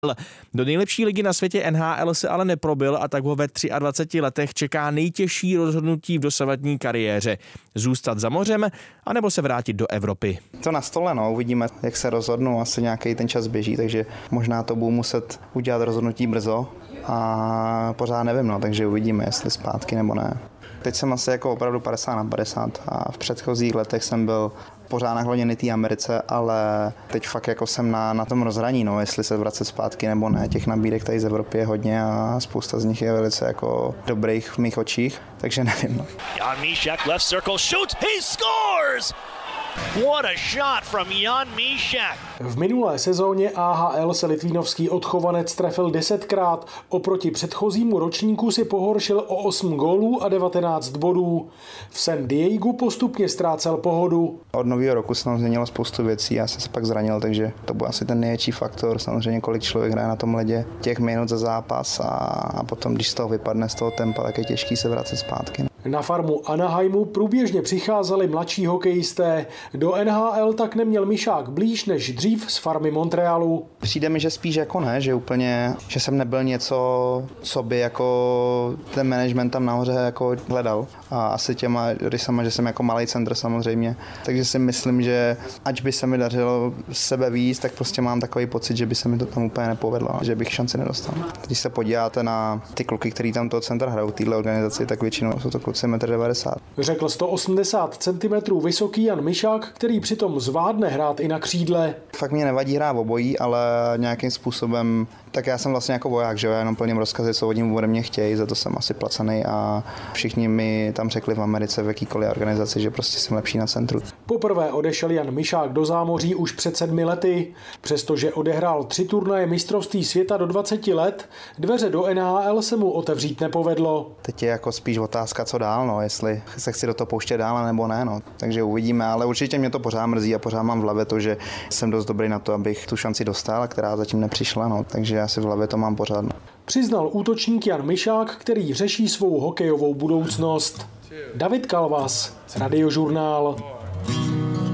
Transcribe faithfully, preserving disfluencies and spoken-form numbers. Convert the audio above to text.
Do nejlepší ligy na světě N H L se ale neprobil a tak ho ve dvaceti třech letech čeká nejtěžší rozhodnutí v dosavadní kariéře. Zůstat za mořem, anebo se vrátit do Evropy. To na stole, no, uvidíme, jak se rozhodnu, asi nějaký ten čas běží, takže možná to budu muset udělat rozhodnutí brzo a pořád nevím, no, takže uvidíme, jestli zpátky nebo ne. Teď jsem asi jako opravdu padesát na padesát a v předchozích letech jsem byl pořád nakloněný té Americe, ale teď fakt jako jsem na, na tom rozhraní, no, jestli se vracet zpátky nebo ne. Těch nabídek tady z Evropy je hodně a spousta z nich je velice jako dobrých v mých očích, takže nevím. No. Jan Mysak left circle shoots, he scores! What a shot from Jan Mysak. V minulé sezóně A H L se litvínovský odchovanec trefil desetkrát, oproti předchozímu ročníku si pohoršil o osm gólů a devatenáct bodů. V San Diegu postupně ztrácel pohodu. Od nového roku se tam změnilo spoustu věcí, já jsem se pak zranil, takže to byl asi ten největší faktor. Samozřejmě kolik člověk hraje na tom ledě, těch minut za zápas a, a potom, když z toho vypadne z toho tempa, tak je těžký se vracet zpátky. Na farmu Anaheimu průběžně přicházeli mladší hokejisté. Do N H L tak neměl Mysak blíž než dřív z farmy Montrealu. Přijde mi, že spíš jako ne, že úplně, že jsem nebyl něco, co by jako ten management tam nahoře jako hledal. A asi těma rysama, že jsem jako malý centr samozřejmě. Takže si myslím, že ať by se mi dařilo sebe víc, tak prostě mám takový pocit, že by se mi to tam úplně nepovedlo, že bych šanci nedostal. Když se podíváte na ty kluky, který tam toho centra hrajou, téhle organizaci, tak většinou jsou to kluci metr devadesát. Řekl sto osmdesát centimetrů vysoký Jan Mysak, který přitom zvládne hrát i na křídle. Fakt mě nevadí hrát obojí, ale nějakým způsobem, tak já jsem vlastně jako voják, že já jenom plním rozkazy, co oni ode mě chtějí, za to jsem asi placený a všichni mi tam řekli v Americe v jakýkoliv organizaci, že prostě jsem lepší na centru. Poprvé odešel Jan Mysak do zámoří už před sedmi lety. Přestože odehrál tři turnaje mistrovství světa do dvaceti let, dveře do N H L se mu otevřít nepovedlo. Teď je jako spíš otázka, co dál, no, jestli se chci do toho pouštět dál nebo ne, no. Takže uvidíme, ale určitě mě to pořád mrzí a pořád mám v hlavě to, že jsem dost dobrý na to, abych tu šanci dostal, která zatím nepřišla, no. Takže já si v hlavě to mám pořád. No. Přiznal útočník Jan Mysak, který řeší svou hokejovou budoucnost. David Kalvas, Radiožurnál.